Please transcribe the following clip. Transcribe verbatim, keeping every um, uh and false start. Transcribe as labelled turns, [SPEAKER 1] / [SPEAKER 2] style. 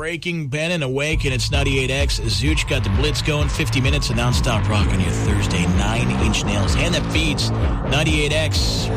[SPEAKER 1] breaking, Ben and Awake, and it's ninety-eight X. Zooch got the blitz going, fifty minutes of nonstop rock on your Thursday, nine-inch nails. And that feeds ninety-eight X